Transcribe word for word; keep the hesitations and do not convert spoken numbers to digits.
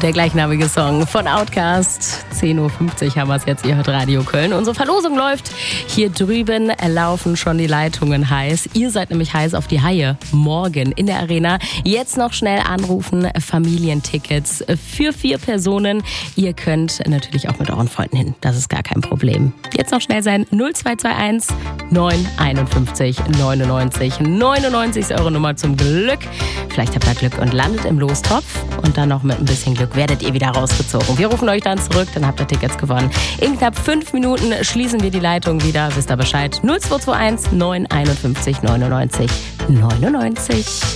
der gleichnamige Song von Outkast. zehn Uhr fünfzig haben wir es jetzt, ihr hört Radio Köln. Unsere Verlosung läuft. Hier drüben laufen schon die Leitungen heiß. Ihr seid nämlich heiß auf die Haie. Morgen in der Arena. Jetzt noch schnell anrufen. Familientickets für vier Personen. Ihr könnt natürlich auch mit euren Freunden hin. Das ist gar kein Problem. Jetzt noch schnell sein. null zwei zwei eins neun einundfünfzig neunundneunzig neunundneunzig ist eure Nummer zum Glück. Vielleicht habt ihr Glück und landet im Lostopf. Und dann noch mit ein bisschen Glück werdet ihr wieder rausgezogen. Wir rufen euch dann zurück, dann habt ihr Tickets gewonnen. In knapp fünf Minuten schließen wir die Leitung wieder. Wisst ihr Bescheid? null zwei zwei eins neun einundfünfzig neunundneunzig neunundneunzig.